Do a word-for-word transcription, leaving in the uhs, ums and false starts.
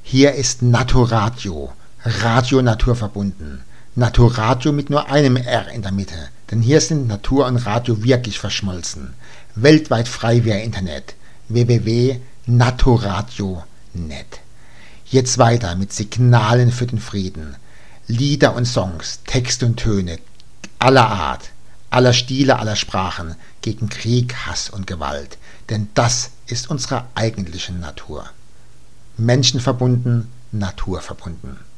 Hier ist Naturadio, Radio naturverbunden. Naturadio mit nur einem R in der Mitte, denn hier sind Natur und Radio wirklich verschmolzen. Weltweit frei via Internet, w w w punkt naturadio punkt net. Jetzt weiter mit Signalen für den Frieden. Lieder und Songs, Texte und Töne aller Art, aller Stile, aller Sprachen gegen Krieg, Hass und Gewalt. Denn das ist unsere eigentliche Natur. Menschenverbunden, naturverbunden.